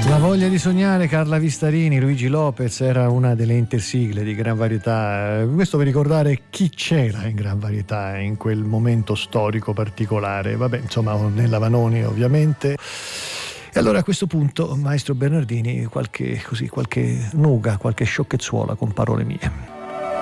La voglia di sognare, Carla Vistarini, Luigi Lopez, era una delle intersigle di Gran Varietà. Questo per ricordare chi c'era in Gran Varietà in quel momento storico particolare. Vabbè, insomma, Nella Vanoni ovviamente. E allora a questo punto, maestro Bernardini, qualche nuga, qualche sciocchezzuola con parole mie.